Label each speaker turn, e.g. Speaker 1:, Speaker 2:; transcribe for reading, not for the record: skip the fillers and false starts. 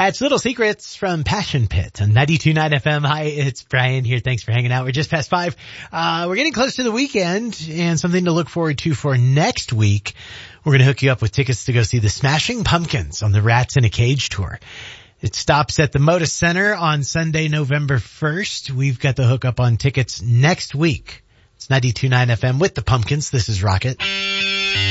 Speaker 1: That's Little Secrets from Passion Pit on 92.9 FM. Hi, it's Brian here. Thanks for hanging out. We're just past 5. We're getting close to the weekend and something to look forward to for next week. We're going to hook you up with tickets to go see the Smashing Pumpkins on the Rats in a Cage tour. It stops at the Moda Center on Sunday, November 1st. We've got the hookup on tickets next week. It's 92.9 FM with the Pumpkins. This is Rocket.